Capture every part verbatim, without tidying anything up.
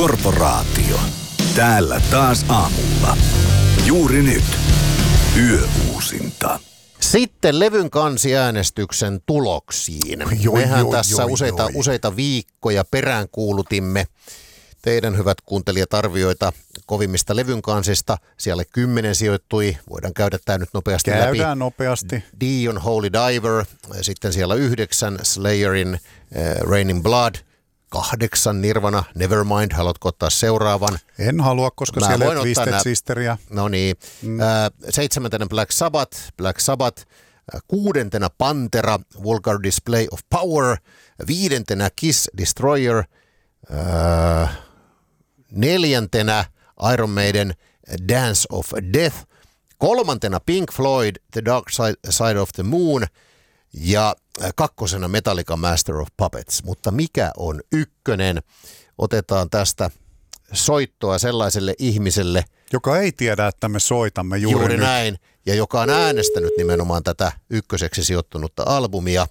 Korporaatio. Täällä taas aamulla. Juuri nyt. Yöuusinta. Sitten levyn kansiäänestyksen tuloksiin. Joi, Mehän joi, tässä joi, useita, joi. useita viikkoja peräänkuulutimme teidän hyvät kuuntelijat arvioita kovimmista levyn kansista. Siellä kymmenen sijoittui. Voidaan käydä tämä nyt nopeasti Käydään läpi. Käydään nopeasti. Dion Holy Diver. Sitten siellä yhdeksän Slayerin äh, Rain in Blood. Kahdeksan Nirvana Nevermind. Haluatko ottaa seuraavan? En halua, koska Mä siellä voin ei ole ottaa Twisted nää- Sisteria. No niin. Mm. Äh, seitsemäntenä Black Sabbath. Black Sabbath. Äh, kuudentena Pantera. Vulgar Display of Power. Viidentenä Kiss Destroyer. Äh, neljäntenä Iron Maiden Dance of Death. Kolmantena Pink Floyd The Dark Side of the Moon. Ja kakkosena Metallica Master of Puppets. Mutta mikä on ykkönen? Otetaan tästä soittoa sellaiselle ihmiselle, Joka ei tiedä, että me soitamme juuri, juuri nyt. näin, ja joka on äänestänyt nimenomaan tätä ykköseksi sijoittunutta albumia.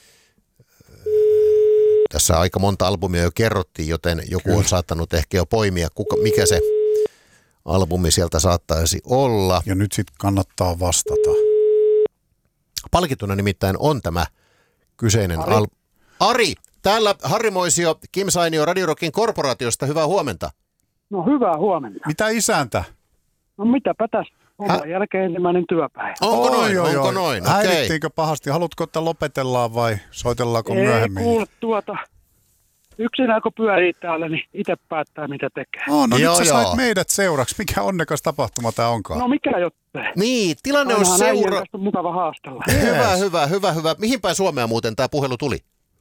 Tässä aika monta albumia jo kerrottiin, joten joku Kyllä. on saattanut ehkä jo poimia, kuka, mikä se albumi sieltä saattaisi olla. Ja nyt sitten kannattaa vastata. Palkituna nimittäin on tämä kyseinen Ari. al... Ari, täällä Harri Moisio, Kim Sainio Radio Rockin korporaatiosta. Hyvää huomenta. No hyvää huomenta. Mitä isäntä? No mitäpä tässä? Oman Hä? jälkeen ensimmäinen työpäivä. Onko noin? Oi, oi, Onko oi. noin? Okei. Häirittiinkö pahasti? Haluatko, että lopetellaan vai soitellaanko Ei myöhemmin? kuule tuota. Yksinään kun pyörii täällä, niin itse päättää mitä tekee. Oh, no Joo, nyt sä joo. sait meidät seuraksi. Mikä onnekas tapahtuma tää onkaan? No mikä jottei? Niin, tilanne on Ainahan äijän seura... tästä on mukava haastella. Hyvä, Jees. hyvä, hyvä, hyvä. Mihin päin Suomea muuten tämä puhelu tuli?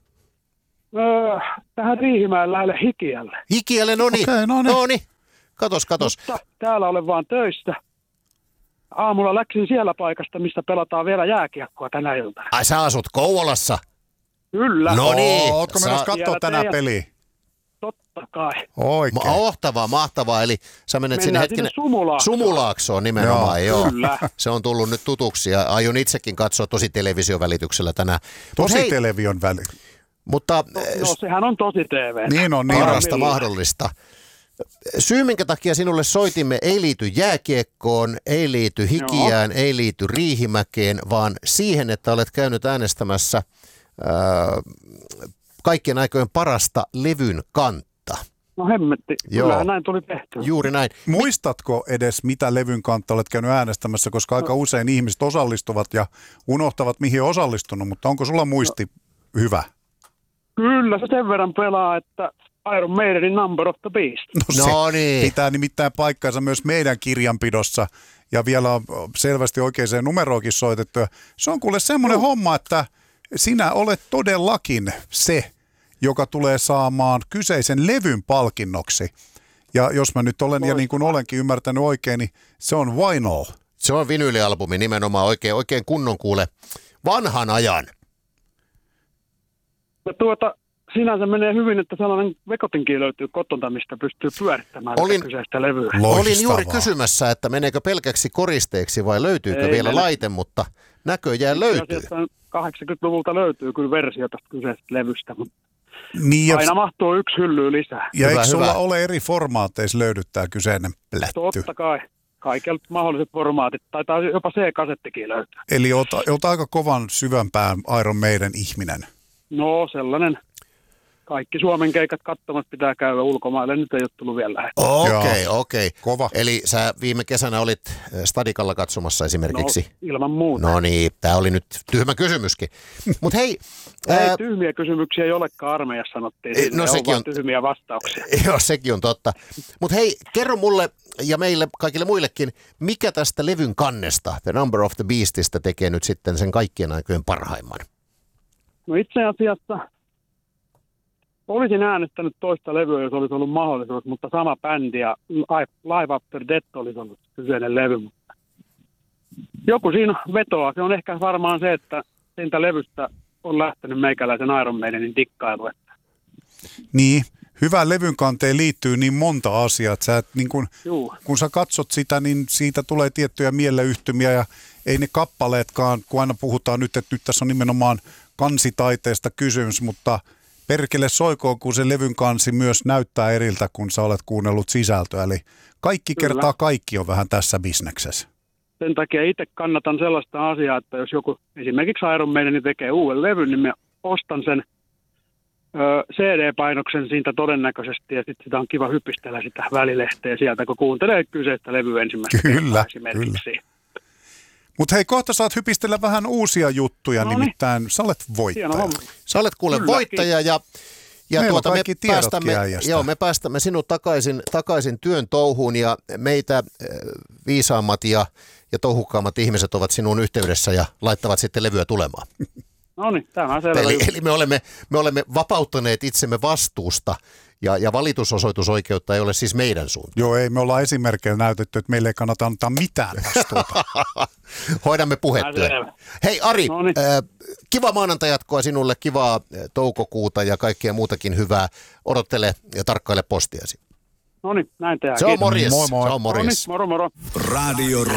Öö, tähän Riihimäen lähelle Hikiälle. Hikiälle, no niin. Okei, no niin. No niin. Katos, katos. Mutta täällä olen vaan töissä. Aamulla läksin siellä paikasta, missä pelataan vielä jääkiekkoa tänä iltana. Ai sä asut Kouvolassa? Kyllä. No niin. Oo, ootko Sä- menossa katsoa Siellä tänään teidän- peliä? Totta kai. Oikein. Mahtavaa, mahtavaa. Eli sä menet sinne Mennään hetkinen sinne Sumulaaksoon. Sumulaaksoon nimenomaan, joo. joo. Kyllä. Se on tullut nyt tutuksi ja aion itsekin katsoa tosi televisiovälityksellä tänään. Mut Tosi hei, television väli. Mutta No sehän on tosi T V. Niin on, niin on. parasta mahdollista. Syy, minkä takia sinulle soitimme, ei liity jääkiekkoon, ei liity Hikiään, ei liity Riihimäkeen, vaan siihen, että olet käynyt äänestämässä ää, kaikkien aikojen parasta levyn kantta. No hemmetti. Joo. Kyllähän näin tuli tehty. Juuri näin. Muistatko edes, mitä levyn kantta olet käynyt äänestämässä, koska aika usein ihmiset osallistuvat ja unohtavat, mihin on osallistunut, mutta onko sulla muisti hyvä? Kyllä se sen verran pelaa, että Iron Maidenin Number of the Beast. No, No se niin. pitää nimittäin paikkansa myös meidän kirjanpidossa ja vielä on selvästi oikeaan numeroonkin soitettu. Se on kuule semmoinen homma, että sinä olet todellakin se, joka tulee saamaan kyseisen levyn palkinnoksi. Ja jos mä nyt olen, ja niin kuin olenkin ymmärtänyt oikein, niin se on vinyl. Se on vinyylialbumi nimenomaan oikein, oikein kunnon kuule vanhan ajan. Ja tuota, sinänsä menee hyvin, että sellainen vekotinkin löytyy kotonta, mistä pystyy pyörittämään Olin- tätä kyseistä levyä. Loistavaa. Olin juuri kysymässä, että meneekö pelkäksi koristeeksi vai löytyykö Ei vielä mene. laite, mutta näköjään löytyy. Sieltä kahdeksankymmentäluvulta löytyy kyllä versio tästä kyseisestä levystä, mutta Niin, ja, aina mahtuu yksi hylly lisää. ja Hyvä, eikö sulla hyvä. ole eri formaateissa löydy tämä kyseinen plätty? Totta kai. Kaikilla mahdolliset formaatit, taitaa jopa C-kasettikin löytyy. Eli oot, oot aika kovan syvänpään Iron Maiden ihminen. No sellainen. Kaikki Suomen keikat katsomassa pitää käydä ulkomaille, nyt ei ole tullut vielä lähettyä. Okei, okei. Kova. Eli sä viime kesänä olit eh, Stadikalla katsomassa esimerkiksi. No, ilman muuta. No niin, tää oli nyt tyhmä kysymyskin. Mut hei, Ei ää, tyhmiä kysymyksiä ei olekaan armeijassa, sanottiin. Ei, Siinä no on sekin vain on- tyhmiä vastauksia. joo, sekin on totta. Mut hei, kerro mulle ja meille kaikille muillekin, mikä tästä levyn kannesta, The Number of the Beastistä, tekee nyt sitten sen kaikkien aikojen parhaimman? No itse asiassa olisin äänestänyt toista levyä, jos olisi ollut mahdollisuus, mutta sama bändi ja Live After Death olisi ollut kyseinen levy. Mutta joku siinä vetoaa. Se on ehkä varmaan se, että siitä levystä on lähtenyt meikäläisen Iron Maidenin dikkailu. Että Niin, hyvään levyn kanteen liittyy niin monta asiaa, että sä et, niin kun, juu, kun sä katsot sitä, niin siitä tulee tiettyjä mieleyhtymiä ja ei ne kappaleetkaan, kun aina puhutaan nyt, että nyt tässä on nimenomaan kansitaiteesta kysymys, mutta perkele soikoon, kun se levyn kansi myös näyttää eriltä, kun sä olet kuunnellut sisältöä. Eli kaikki Kyllä. kertaa kaikki on vähän tässä bisneksessä. Sen takia itse kannatan sellaista asiaa, että jos joku esimerkiksi Iron Maiden tekee uuden levyn, niin mä ostan sen ö, C D-painoksen siitä todennäköisesti, ja sitten sitä on kiva hypistellä sitä välilehteä sieltä, kun kuuntelee kyseistä levyä ensimmäistä Kyllä, esimerkiksi. kyllä. Mutta hei, kohta saat hypistellä vähän uusia juttuja, Noniin. nimittäin sä olet voittaja. Hieno homma. Sä olet kuule Kyllä, voittaja ja, ja Meillä on tuota, me, kaikki tiedotkin päästämme, äijästä. joo, me päästämme sinut takaisin, takaisin työn touhuun ja meitä äh, viisaammat ja, ja touhukkaammat ihmiset ovat sinun yhteydessä ja laittavat sitten levyä tulemaan. No niin, tämä on selvä. Eli, eli me, olemme, me olemme vapauttaneet itsemme vastuusta ja, ja valitusosoitusoikeutta ei ole siis meidän suuntaan. Joo, ei me ollaan esimerkillä näytetty, että meille ei kannata antaa mitään vastuuta. Hoidamme puhetyä. Selvä. Hei Ari, Noniin. äh, kiva maanantajatkoa sinulle, kivaa äh, toukokuuta ja kaikkea muutakin hyvää. Odottele ja tarkkaile postiasi. No niin, näin tehdään. Se on Kiitos. morjes. Moi moi. Se on No niin, morjes. moro moro. Radio